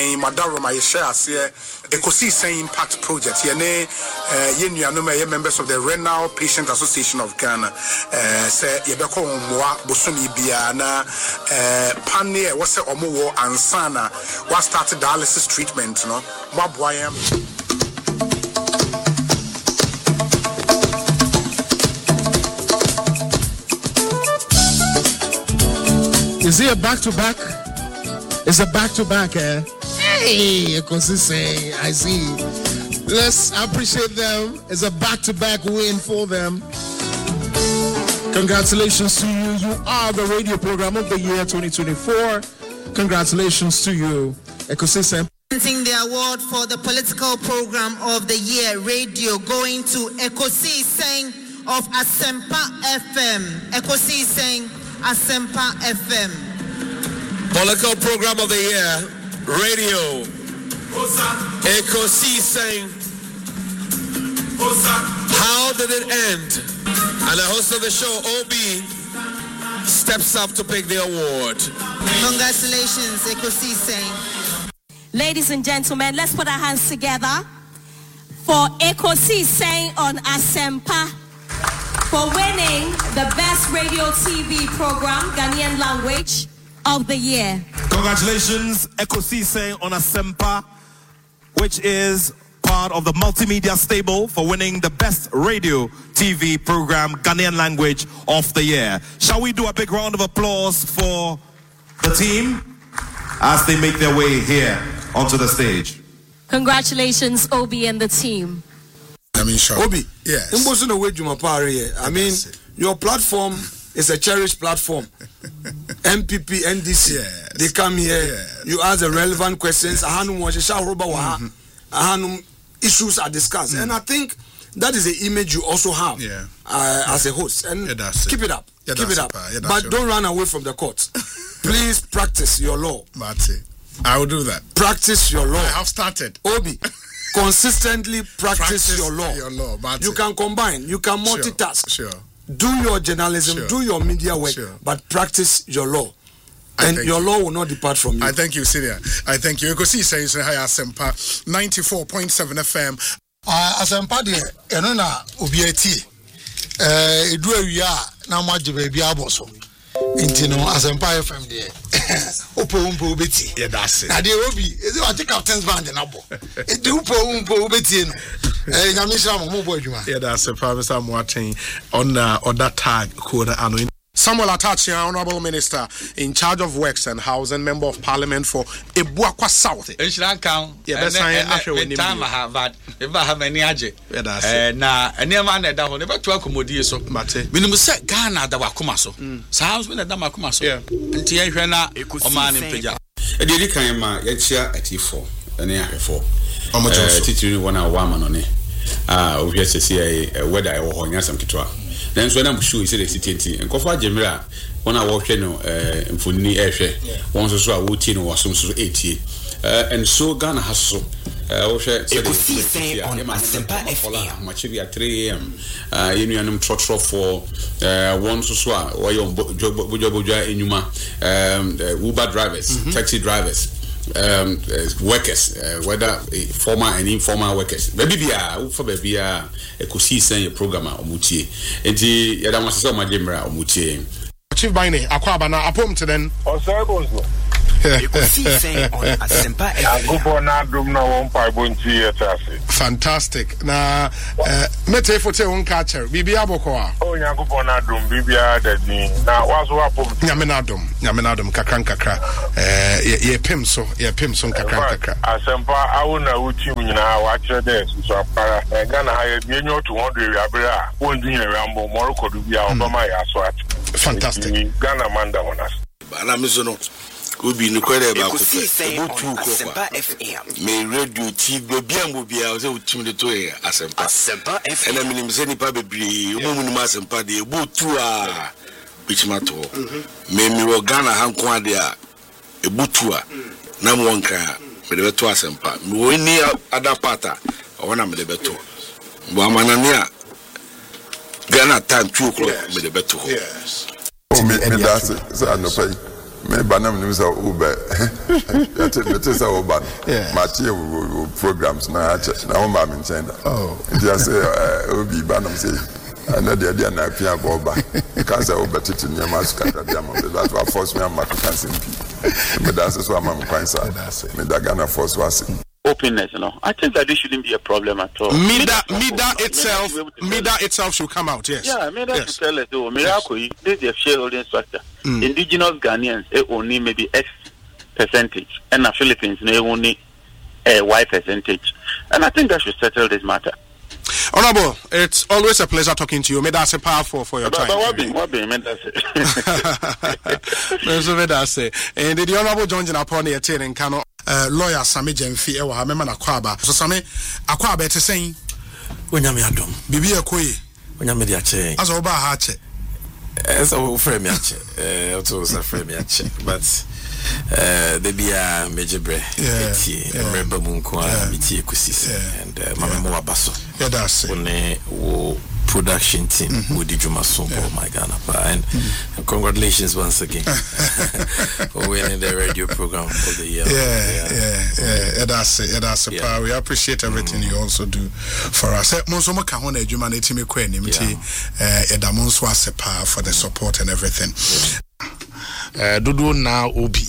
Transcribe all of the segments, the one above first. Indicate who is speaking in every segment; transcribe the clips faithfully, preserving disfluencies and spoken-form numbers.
Speaker 1: Madaroma share say Ekosi Saying Impact Project. Yene yenu anoma ye members of the Renal Patient Association of Ghana. Uh, say yebeko mwa bosumi bia na pane wase omo wo ansana wa start dialysis treatment no mabwa yam.
Speaker 2: Is it a back to back? It's a back to back, eh? Hey, Ekosi Saying, I see. Let's appreciate them. It's a back to back win for them. Congratulations to you. You are the radio program of the year twenty twenty-four. Congratulations to you, Ekosi Saying.
Speaker 3: Presenting the award for the political program of the year, radio, going to Ekosi Saying of Asempa F M. Ekosi Saying, Asempa F M.
Speaker 4: Political program of the year, radio. Ekosi Saying. How did it end? And the host of the show, O B, steps up to pick the award.
Speaker 3: Congratulations, Ekosi Saying.
Speaker 5: Ladies and gentlemen, let's put our hands together for Ekosi Saying on Asempa for winning the best radio T V program, Ghanaian language, of the year.
Speaker 6: Congratulations, Ekosi Saying on Asempa, which is part of the multimedia stable, for winning the best radio T V program, Ghanaian language, of the year. Shall we do a big round of applause for the team as they make their way here onto the stage?
Speaker 5: Congratulations, Obi and the team.
Speaker 1: I mean, sure.
Speaker 7: Obi,
Speaker 1: yes.
Speaker 7: I mean, your platform is a cherished platform. M P P, N D C, yes. They come here, yes. You ask the relevant questions, mm-hmm. Issues are discussed, mm. And I think that is the image you also have, yeah. Uh, yeah. As a host. And yeah, keep it up, yeah, keep it up, yeah, but don't run away from the court. Please practice your law.
Speaker 1: Mate, I will do that.
Speaker 7: Practice your law.
Speaker 1: I have started.
Speaker 7: Obi, consistently practice, practice your law.
Speaker 1: Your law, Mate.
Speaker 7: You can combine, you can multitask.
Speaker 1: Sure. sure.
Speaker 7: Do your journalism, sure. Do your media work, sure. But practice your law. And your you. law will not depart from you.
Speaker 1: I thank you, Syria. I thank you. Ekosi Saying hi Asempa ninety-four point seven F M.
Speaker 2: Uh, Asempa de eno na obi ati. Eh edu awia na maje ba bia aboso. Nti no Asempa F M de. Opo umpo obeti.
Speaker 1: Yeah, that's it.
Speaker 2: Na de obi, is it what captain's band na bo. E de upo umpo obeti no. Eh nyamisha mo mo bo adwuma.
Speaker 1: Yeah, that's it. Professor Moaten on uh, on that tag code ano. Samuel Atachi, Honorable Minister in charge of Works and Housing, Member of Parliament for Ebuakwa South.
Speaker 8: It should count.
Speaker 1: Yeah, that's time
Speaker 8: I have that. If I have any aje. Yeah, that's it. Now, any man that down never to accommodate so.
Speaker 1: Mate.
Speaker 8: We must say Ghana that wakumaso. Sounds when the damakumaso. Yeah. And Tiana, a man in Peja.
Speaker 9: A did kind of yet at four, and a four. How much teaching one hour woman on it? Ah, we have to see a weather or Yasam Kitwa. Then when I'm sure it's a city and Kofa Jemira, when I walk in and for near air, once or so I would tin or some sort of eighty. And so Ghana has so.
Speaker 10: Ekosi Saying on Asempa F M.
Speaker 9: Machivi at three a m. Union trot for one so swar or your Bujabuja in Yuma, Uber drivers, taxi drivers. Um, uh, workers, uh, whether uh, formal and informal workers. Maybe be a for baby a Ekosi Saying a programmer or mutie. And the Yadama Soma Gemra or mutie.
Speaker 1: Chief Bine, Aquabana, upon to then.
Speaker 11: Or circles.
Speaker 10: Ekosi Saying on Asempa F M.
Speaker 1: Fantastic. Now, Mete for Teon catcher, Bibia Bokoa.
Speaker 11: Oh, Yakuponadum, Bibia, that now was what
Speaker 1: Yaminadum, Yaminadum, Kakranka, ye Pimso, ye Pimson Kakranka.
Speaker 11: Asempa, I will know you now, watch your desk. So, Ghana, I have been to one day, Abra, one dinner, Rambo, Morocco, to be out of my aswat.
Speaker 1: Fantastic.
Speaker 11: Ghana Manda on us.
Speaker 9: Anamizono. Ubi nukwere ba
Speaker 10: Ekosi Saying on Asempa F M.
Speaker 9: Me radio T V bia mo bia o se utim de to e Asempa.
Speaker 10: Asempa F M.
Speaker 9: Ena minim se nipa bebre, o mu nima Asempa de ebu tu a bichima to. Me mi wo Ghana hanko ade a ebu tu a na mo nka me de beto Asempa. Me wo ni ada pata o wana me de beto. Bo amanane a Ghana time two o'clock me de beto.
Speaker 11: Yes.
Speaker 12: Oh me me that's it. So I no pay. me banam nim say Uber. That is a Uber. Matthew programs na na o ma me nchen. Oh. Just say Obi banam say ana dia dia na pia boba. Because Uber titi nyama skata dia mo. That was force me am ma kan simpi. Me that's so am am kwan sa. Me da Ghana force was.
Speaker 13: Openness, you know. I think that this shouldn't be a problem at all.
Speaker 1: Mida, Mida itself, Mida itself should come out, yes.
Speaker 13: Yeah, Mida
Speaker 1: yes.
Speaker 13: should tell us, oh, Miracle, yes. This is a shareholding structure. Mm. Indigenous Ghanaians, they only maybe X percentage, and the Philippines, they only a Y percentage. And I think that should settle this matter.
Speaker 1: Honorable, it's always a pleasure talking to you. May that's a powerful for your
Speaker 13: but,
Speaker 1: time.
Speaker 13: But what be, what be, may that's
Speaker 1: it. And the Honorable John Jinapone Etienne in Kano. Uh, lawyer Sami Jemfi ewa ha mema na kwaba so Sami akwaba ete sen
Speaker 14: onyame adom
Speaker 1: bibi ekoyi
Speaker 14: onyame dia che
Speaker 1: aso oba ha che
Speaker 14: esa wo frame ya che eh oto sa frame ya che but eh the bia mejebre eti remember munko a miti ekusi and uh, mama mo abaso
Speaker 1: yeah that's it
Speaker 14: one wo production team mm-hmm. with the Juma Sombo, yeah. my Ghana. And mm-hmm. congratulations once again for winning the radio program of the year.
Speaker 1: Yeah, yeah, yeah. yeah. That's it. Yeah, that's it. Yeah. We appreciate everything mm-hmm. you also do for us. Monso mo kahona ejuma na etimi kweni mti eh eda monso asepa for the support and everything.
Speaker 2: Eh dudu na obi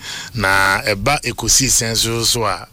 Speaker 2: na eba ekosi senso so a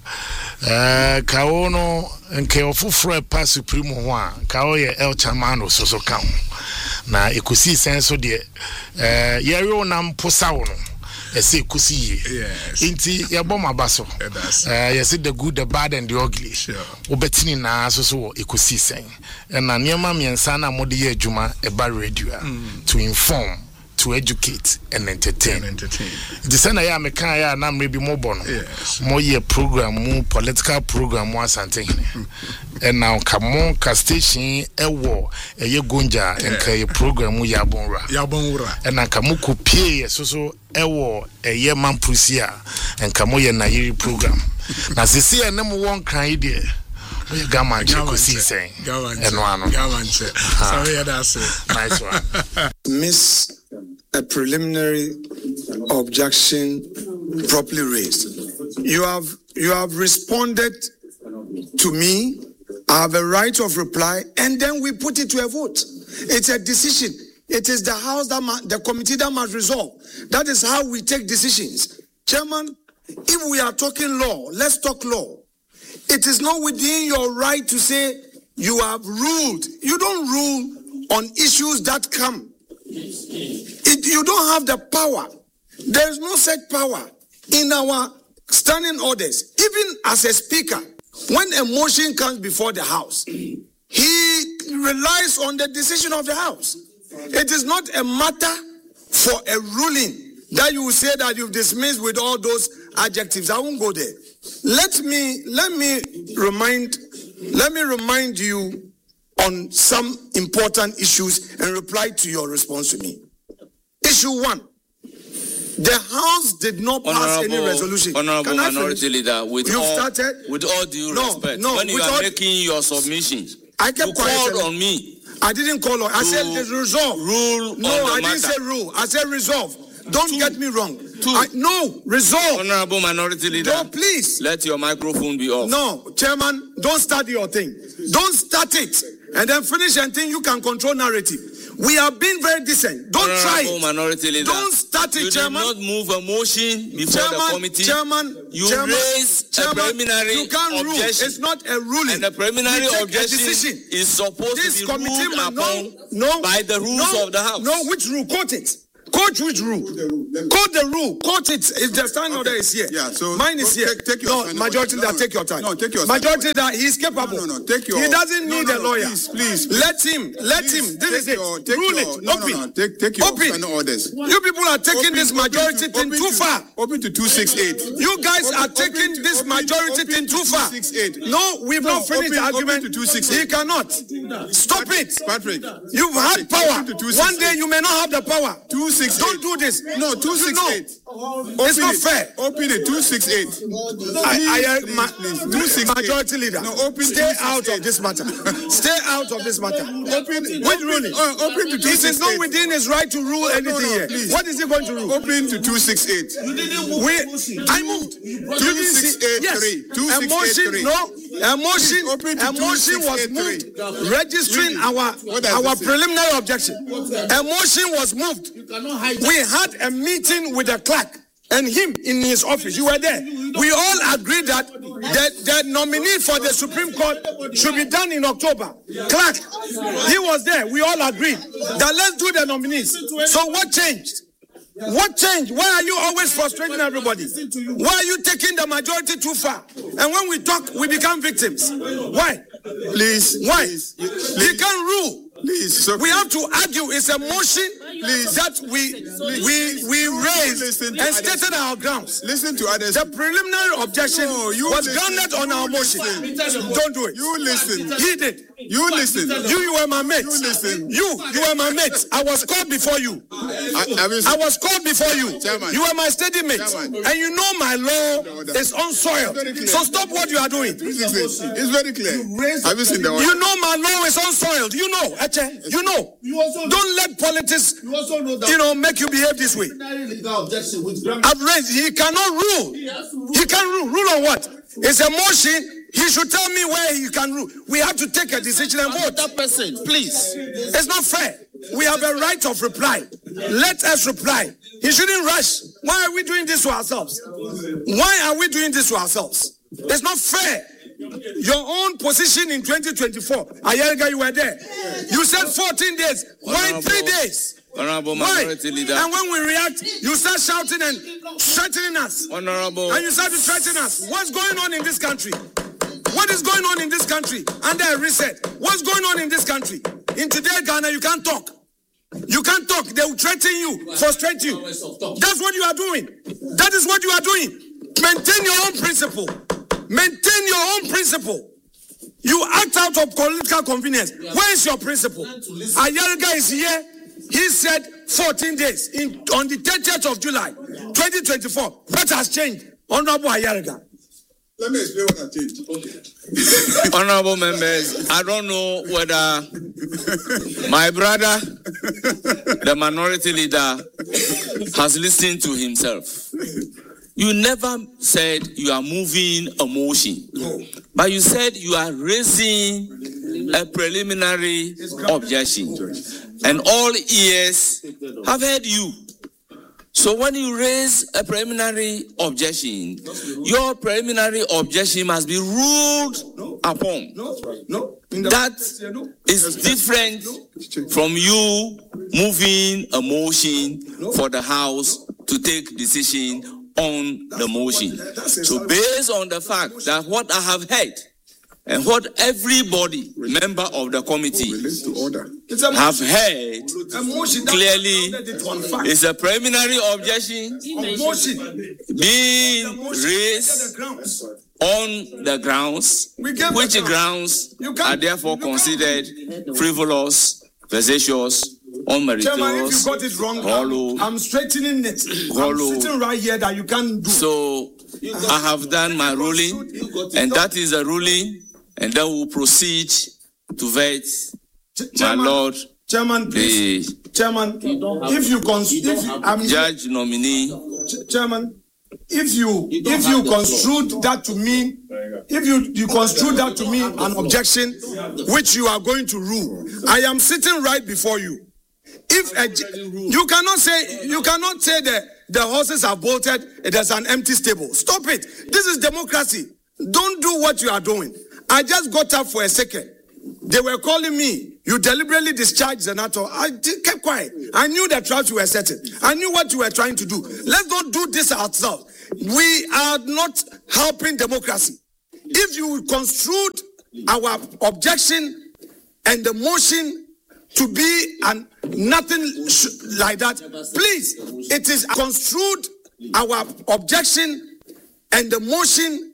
Speaker 2: eh kawo no nke ofufro pa supreme ho a kawo ye El Chamano so so kan na ekosi senso de eh yero na mposa wo no ese ekosi ye inti ye bom abaso eh ye see the good the bad and the ugly obetini na so so ekosi sen na niema miensa na mode ye adwuma eba radio to inform, to educate and entertain. And entertain. The same I am a kind of na maybe more bono. Yes. More year program, more political program, more something. And now come on, station a war, a ye gunja and kay program we yabonra. Yabonra. And I come pay so so a war a year man pusia and come on Nairi program. Now see a number one kind idea. Gaman Chikosi saying. Gaman. And one. Gaman. Sorry, that's it. Nice one.
Speaker 7: Miss a preliminary objection properly raised. You have you have responded to me. I have a right of reply, and then we put it to a vote. It's a decision. It is the house that ma- the committee that must resolve. That is how we take decisions. Chairman, if we are talking law, let's talk law. It is not within your right to say you have ruled. You don't rule on issues that come. It, you don't have the power. There is no such power in our standing orders. Even as a speaker, when a motion comes before the House, he relies on the decision of the House. It is not a matter for a ruling that you will say that you've dismissed with all those adjectives. I won't go there. Let me let me remind let me remind you on some important issues and reply to your response to me. Issue one. The House did not pass honorable, any resolution.
Speaker 15: Honorable Minority Leader, with
Speaker 7: You've
Speaker 15: all,
Speaker 7: started?
Speaker 15: with all due
Speaker 7: no,
Speaker 15: respect,
Speaker 7: no,
Speaker 15: when you are
Speaker 7: all,
Speaker 15: making your submissions,
Speaker 7: I kept
Speaker 15: you
Speaker 7: quiet
Speaker 15: called on me.
Speaker 7: I didn't call on. I said resolve.
Speaker 15: Rule
Speaker 7: No,
Speaker 15: on the
Speaker 7: I didn't
Speaker 15: matter.
Speaker 7: say rule. I said resolve. Don't
Speaker 15: Two.
Speaker 7: get me wrong.
Speaker 15: Two.
Speaker 7: I, no, resolve.
Speaker 15: Honorable Minority Leader,
Speaker 7: no, please.
Speaker 15: Let your microphone be off.
Speaker 7: No, Chairman, don't start your thing. Don't start it. And then finish and think you can control narrative. We have been very decent. Don't
Speaker 15: Honorable
Speaker 7: try it.
Speaker 15: Minority Leader,
Speaker 7: Don't start it,
Speaker 15: you
Speaker 7: Chairman.
Speaker 15: You did not move a motion before
Speaker 7: Chairman,
Speaker 15: the committee.
Speaker 7: Chairman,
Speaker 15: you
Speaker 7: Chairman,
Speaker 15: raised
Speaker 7: Chairman,
Speaker 15: a preliminary
Speaker 7: you can't
Speaker 15: objection.
Speaker 7: Rule. It's not a ruling.
Speaker 15: And the preliminary
Speaker 7: we take
Speaker 15: objection
Speaker 7: a decision.
Speaker 15: is supposed
Speaker 7: this
Speaker 15: to be
Speaker 7: committee
Speaker 15: ruled
Speaker 7: man,
Speaker 15: upon
Speaker 7: no, no,
Speaker 15: by the rules
Speaker 7: no,
Speaker 15: of the House.
Speaker 7: No, which rule? Quote it. Quote which rule? Quote the rule. Quote it. If the standing order is here.
Speaker 16: Yeah, so
Speaker 7: mine is here.
Speaker 16: Take, take your
Speaker 7: no, majority
Speaker 16: no,
Speaker 7: that
Speaker 16: no,
Speaker 7: take your time.
Speaker 16: No, take your
Speaker 7: majority that he's capable.
Speaker 16: No, no, no, take your.
Speaker 7: He doesn't
Speaker 16: no,
Speaker 7: need
Speaker 16: no,
Speaker 7: a
Speaker 16: no,
Speaker 7: lawyer.
Speaker 16: Please, please, please.
Speaker 7: Let him. Let
Speaker 16: please,
Speaker 7: him. This is
Speaker 16: your,
Speaker 7: it.
Speaker 16: Take
Speaker 7: Rule
Speaker 16: your,
Speaker 7: it.
Speaker 16: No,
Speaker 7: open.
Speaker 16: no, no. Take, take your
Speaker 7: open.
Speaker 16: orders.
Speaker 7: You people are taking
Speaker 16: open,
Speaker 7: this majority
Speaker 16: open
Speaker 7: thing
Speaker 16: to,
Speaker 7: too far.
Speaker 16: Open to two six eight.
Speaker 7: You guys
Speaker 16: open,
Speaker 7: are taking
Speaker 16: to,
Speaker 7: this
Speaker 16: open,
Speaker 7: majority
Speaker 16: open
Speaker 7: thing too far.
Speaker 16: two six eight.
Speaker 7: No, we've
Speaker 16: no,
Speaker 7: not finished
Speaker 16: open,
Speaker 7: the argument.
Speaker 16: Open to two six eight.
Speaker 7: He cannot. Stop
Speaker 16: Patrick,
Speaker 7: it.
Speaker 16: Patrick.
Speaker 7: You've had power. One day you may not have the power.
Speaker 16: two six eight.
Speaker 7: Don't do this.
Speaker 16: No, two six eight.
Speaker 7: It's not fair.
Speaker 16: Open it, two six eight.
Speaker 7: I, I,
Speaker 16: please,
Speaker 7: ma-
Speaker 16: please, two six eight.
Speaker 7: Majority leader.
Speaker 16: No, open
Speaker 7: Stay out of this matter. Stay out of this matter.
Speaker 16: Open,
Speaker 7: Which ruling?
Speaker 16: Uh, open to two six eight.
Speaker 7: It is not within his right to rule anything
Speaker 16: no, no,
Speaker 7: here.
Speaker 16: please.
Speaker 7: What is he going to rule?
Speaker 16: Open to two six eight.
Speaker 7: We, I moved.
Speaker 16: Two six eight
Speaker 7: Yes.
Speaker 16: three. Two
Speaker 7: A
Speaker 16: six eight
Speaker 7: motion,
Speaker 16: three.
Speaker 7: no. A motion,
Speaker 16: Open to
Speaker 7: a motion was
Speaker 16: two six eight
Speaker 7: moved,
Speaker 16: three.
Speaker 7: registering our our preliminary objection. A motion was moved. We had a meeting with the clerk and him in his office. You were there. We all agreed that the, the nominee for the Supreme Court should be done in October. Clerk, he was there. We all agreed that let's do the nominees. So what changed? What changed? Why are you always frustrating everybody? Why are you taking the majority too far? And when we talk, we become victims. Why?
Speaker 16: Please.
Speaker 7: Why?
Speaker 16: Please.
Speaker 7: He can't rule.
Speaker 16: Please. So
Speaker 7: we have to argue. It's a motion
Speaker 16: please.
Speaker 7: that we we we raised and stated our grounds.
Speaker 16: Listen to others.
Speaker 7: The preliminary objection
Speaker 16: no, you
Speaker 7: was
Speaker 16: listen.
Speaker 7: grounded on our motion.
Speaker 16: Listen.
Speaker 7: Don't do it.
Speaker 16: You listen.
Speaker 7: He did.
Speaker 16: You listen.
Speaker 7: You, you were my mate.
Speaker 16: You listen.
Speaker 7: You, you were my mate. I was called before you.
Speaker 16: I, I,
Speaker 7: I was called before you.
Speaker 16: Chairman.
Speaker 7: You were my steady mate.
Speaker 16: Chairman.
Speaker 7: And you know my law is unsoiled. So stop what you are doing.
Speaker 16: It's very clear. Have you seen the order?
Speaker 7: You know my law is unsoiled. You know, Eche. You know. Don't let politics, you know, make you behave this way. I've raised. He cannot rule. He can rule. Rule on what? It's a motion. He should tell me where he can rule. We have to take a decision and vote. That person, please. It's not fair. We have a right of reply. Let us reply. He shouldn't rush. Why are we doing this to ourselves? Why are we doing this to ourselves? It's not fair. Your own position in twenty twenty-four. Ayerga, you were there. You said fourteen days. Why three days?
Speaker 15: Honorable
Speaker 7: Why?
Speaker 15: Majority Leader.
Speaker 7: And when we react, you start shouting and threatening us.
Speaker 15: Honorable.
Speaker 7: And you start to threaten us. What's going on in this country? What is going on in this country? Under a reset. What's going on in this country? In today Ghana, you can't talk. You can't talk. They will threaten you, frustrate you. That's what you are doing. That is what you are doing. Maintain your own principle. Maintain your own principle. You act out of political convenience. Where is your principle? Ayerga is here. He said fourteen days in, on the thirtieth of July, twenty twenty-four. What has changed? Honorable Ayerga.
Speaker 16: Let me explain what I changed. Okay.
Speaker 15: Honorable members, I don't know whether my brother, the minority leader, has listened to himself. You never said you are moving a motion, no. But you said you are raising a preliminary objection. And all ears have heard you. So when you raise a preliminary objection, your preliminary objection must be ruled upon. That is different from you moving a motion for the House to take decision on the motion. So based on the fact that what I have heard and what everybody, member of the committee, have heard clearly is a preliminary objection being raised on the grounds, which grounds are therefore considered frivolous, vexatious, unmeritorious,
Speaker 7: Chairman, if you got it wrong,
Speaker 15: hollow,
Speaker 7: I'm straightening it.
Speaker 15: hollow.
Speaker 7: I'm sitting right here that you can't do.
Speaker 15: So I have done my ruling, and that is the ruling, and then we'll proceed to vet my Lord.
Speaker 7: Chairman, please. Chairman, if you cons- if you, I'm
Speaker 15: judge nominee.
Speaker 7: Ch- Chairman, if you if you construed that to mean if you, you construe that to mean an objection which you are going to rule, I am sitting right before you. If a, you cannot say you cannot say that the horses are bolted, there's an empty stable. Stop it. This is democracy. Don't do what you are doing. I just got up for a second. They were calling me. You deliberately discharged Senator. I kept quiet. I knew the traps you were setting. I knew what you were trying to do. Let's not do this ourselves. We are not helping democracy. If you construed our objection and the motion to be and nothing sh- like that, please, it is construed our objection and the motion